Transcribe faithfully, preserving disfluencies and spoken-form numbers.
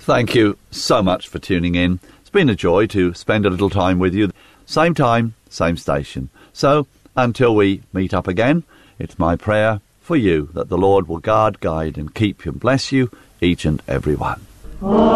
Thank you so much for tuning in. It's been a joy to spend a little time with you. Same time, same station. So, until we meet up again, it's my prayer for you that the Lord will guard, guide and keep you and bless you, each and every one.